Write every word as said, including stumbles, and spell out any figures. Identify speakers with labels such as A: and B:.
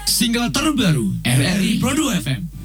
A: Single terbaru R R I Pro dua F M